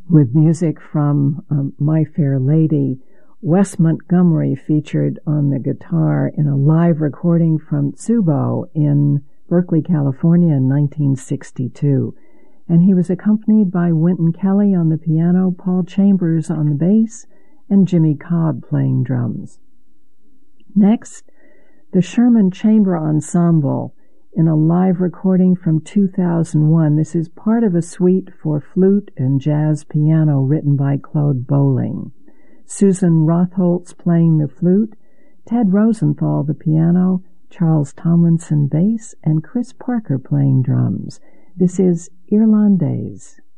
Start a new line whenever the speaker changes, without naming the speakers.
with music from My Fair Lady. Wes Montgomery featured on the guitar in a live recording from Tsubo in Berkeley, California in 1962. And he was accompanied by Wynton Kelly on the piano, Paul Chambers on the bass, and Jimmy Cobb playing drums. Next, the Sherman Chamber Ensemble in a live recording from 2001. This is part of a suite for flute and jazz piano written by Claude Bolling. Susan Rotholtz playing the flute, Ted Rosenthal the piano, Charles Tomlinson bass, and Chris Parker playing drums. This is Irlandaise.